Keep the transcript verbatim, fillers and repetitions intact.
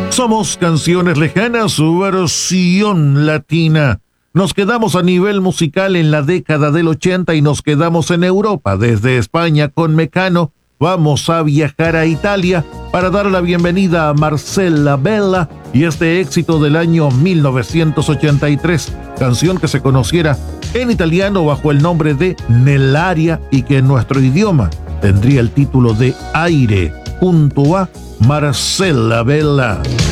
Somos Canciones Lejanas, su versión latina. Nos quedamos a nivel musical en la década del ochenta y nos quedamos en Europa. Desde España con Mecano vamos a viajar a Italia para dar la bienvenida a Marcella Bella y este éxito del año mil novecientos ochenta y tres, canción que se conociera en italiano bajo el nombre de Nell'aria y que en nuestro idioma tendría el título de Aire, junto a Marcella Bella.